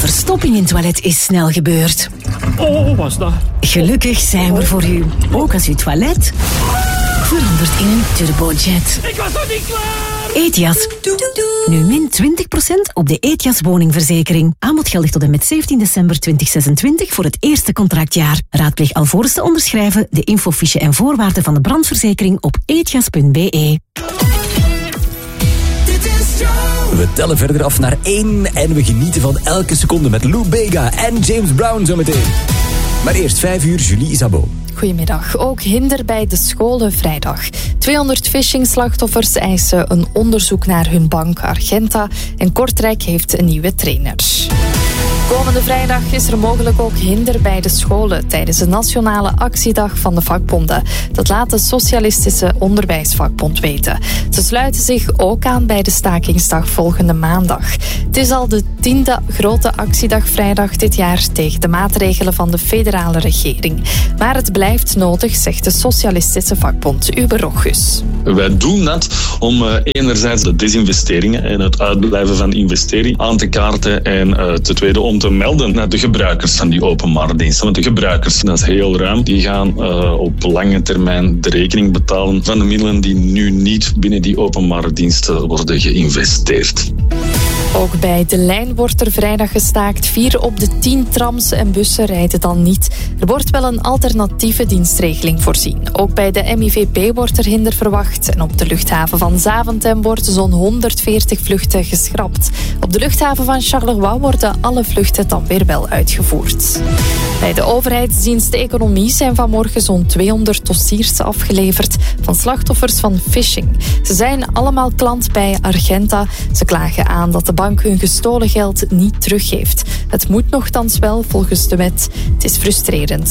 verstopping in het toilet is snel gebeurd. Oh, wat is dat? Gelukkig zijn we er voor u. Ook als uw toilet verandert in een turbojet. Ik was nog niet klaar! Ethias. Nu min 20% op de Ethias woningverzekering. Aanbod geldig tot en met 17 december 2026 voor het eerste contractjaar. Raadpleeg alvorens te onderschrijven de infofiche en voorwaarden van de brandverzekering op ethias.be. We tellen verder af naar 1 en we genieten van elke seconde met Lou Bega en James Brown zometeen. Maar eerst 5 uur, Julie Isabeau. Goedemiddag. Ook hinder bij de scholen vrijdag. 200 phishing-slachtoffers eisen een onderzoek naar hun bank Argenta en Kortrijk heeft een nieuwe trainer. Komende vrijdag is er mogelijk ook hinder bij de scholen tijdens de nationale actiedag van de vakbonden. Dat laat de Socialistische Onderwijsvakbond weten. Ze sluiten zich ook aan bij de stakingsdag volgende maandag. Het is al de 10e grote actiedag vrijdag dit jaar tegen de maatregelen van de federale regering. Maar het blijft nodig, zegt de Socialistische Vakbond Uwe Rochus. Wij doen dat om enerzijds de desinvesteringen en het uitblijven van investering aan te kaarten en ten tweede om te melden naar de gebruikers van die openbare diensten. Want de gebruikers, dat is heel ruim, die gaan op lange termijn de rekening betalen van de middelen die nu niet binnen die openbare diensten worden geïnvesteerd. Ook bij De Lijn wordt er vrijdag gestaakt. 4 op de 10 trams en bussen rijden dan niet. Er wordt wel een alternatieve dienstregeling voorzien. Ook bij de MIVP wordt er hinder verwacht. En op de luchthaven van Zaventem worden zo'n 140 vluchten geschrapt. Op de luchthaven van Charleroi worden alle vluchten dan weer wel uitgevoerd. Bij de overheidsdienst Economie zijn vanmorgen zo'n 200 dossiers afgeleverd van slachtoffers van phishing. Ze zijn allemaal klant bij Argenta. Ze klagen aan dat de bank hun gestolen geld niet teruggeeft. Het moet nogthans wel volgens de wet. Het is frustrerend,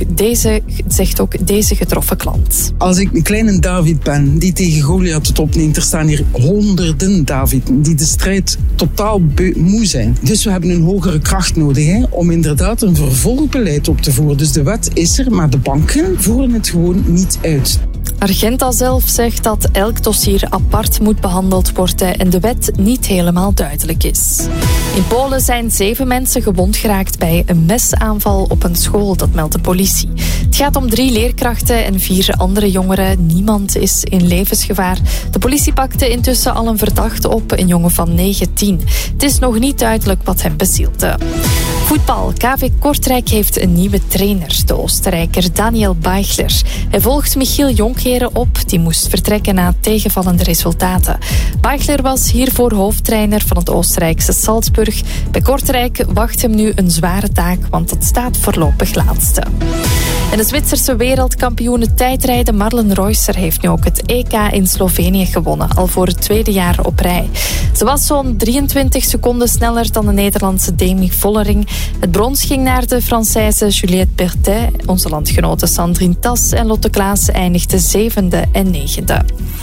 zegt ook deze getroffen klant. Als ik een kleine David ben die tegen Goliath het opneemt, er staan hier honderden David die de strijd totaal moe zijn. Dus we hebben een hogere kracht nodig om inderdaad een vervolgbeleid op te voeren. Dus de wet is er, maar de banken voeren het gewoon niet uit. Argenta zelf zegt dat elk dossier apart moet behandeld worden en de wet niet helemaal duidelijk is. In Polen zijn 7 mensen gewond geraakt bij een mesaanval op een school, dat meldt de politie. Het gaat om 3 leerkrachten en 4 andere jongeren. Niemand is in levensgevaar. De politie pakte intussen al een verdachte op, een jongen van 19. Het is nog niet duidelijk wat hem bezielde. Voetbal. KV Kortrijk heeft een nieuwe trainer, de Oostenrijker Daniel Beichler. Hij volgt Michiel Jonkeren op, die moest vertrekken na tegenvallende resultaten. Beichler was hiervoor hoofdtrainer van het Oostenrijkse Salzburg. Bij Kortrijk wacht hem nu een zware taak, want het staat voorlopig laatste. En de Zwitserse wereldkampioene tijdrijden Marlen Reusser heeft nu ook het EK in Slovenië gewonnen, al voor het 2e jaar op rij. Ze was zo'n 23 seconden sneller dan de Nederlandse Demi Vollering. Het brons ging naar de Française Juliette Berthet. Onze landgenoten Sandrine Tas en Lotte Klaas eindigden 7e en 9e.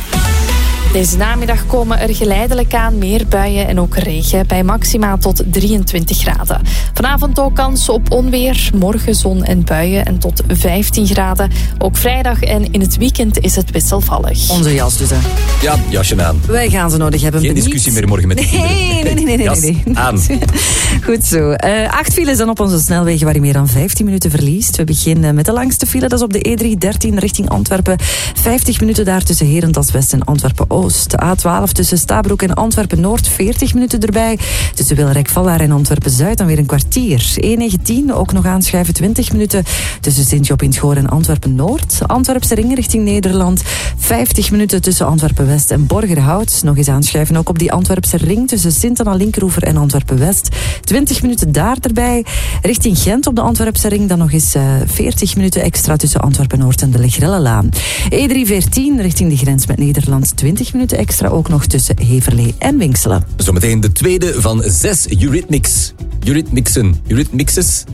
Deze namiddag komen er geleidelijk aan meer buien en ook regen bij maxima tot 23 graden. Vanavond ook kans op onweer, morgen zon en buien en tot 15 graden. Ook vrijdag en in het weekend is het wisselvallig. Onze jas dus, hè? Ja, jasje aan. Wij gaan ze nodig hebben. Geen discussie meer morgen met de kinderen. Nee. Jas aan. Goed zo. 8 files dan op onze snelwegen waar je meer dan 15 minuten verliest. We beginnen met de langste file, dat is op de E313 richting Antwerpen. 50 minuten daar tussen Herentals West en Antwerpen-Oost. A12 tussen Stabroek en Antwerpen-Noord, 40 minuten erbij. Tussen Wilrijk-Vallaar en Antwerpen-Zuid dan weer een kwartier. E19 ook nog aanschuiven, 20 minuten tussen Sint-Job in het Goor en Antwerpen-Noord. Antwerpse ring richting Nederland, 50 minuten tussen Antwerpen-West en Borgerhout. Nog eens aanschuiven ook op die Antwerpse ring tussen Sint-Anna-Linkeroever en Antwerpen-West. 20 minuten daar erbij. Richting Gent op de Antwerpse ring dan nog eens 40 minuten extra tussen Antwerpen-Noord en de Legrellenlaan. E314 richting de grens met Nederland, 20 minuten extra ook nog tussen Heverlee en Winkselen. Zometeen de tweede van 6 Eurythmics. Eurythmixes?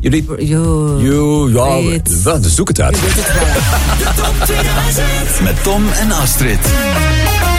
Zoek het uit. Met Tom en Astrid.